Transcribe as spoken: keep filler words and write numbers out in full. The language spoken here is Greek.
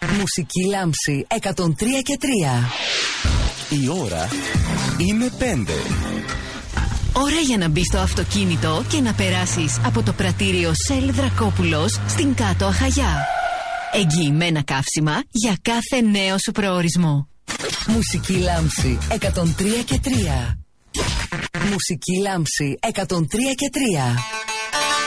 Μουσική λάμψη εκατόν τρία και τρία. Η ώρα είναι πέντε. Ώρα για να μπεις στο αυτοκίνητο και να περάσεις από το πρατήριο Shell Δρακόπουλος στην Κάτω Αχαγιά. Εγγυημένα καύσιμα για κάθε νέο σου προορισμό. Μουσική λάμψη εκατόν τρία και τρία. Μουσική λάμψη εκατόν τρία και τρία.